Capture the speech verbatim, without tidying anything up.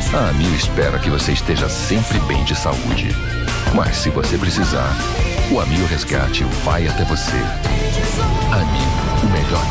A Amil espera que você esteja sempre bem de saúde. Mas se você precisar, o Amil Resgate vai até você. Amil, o melhor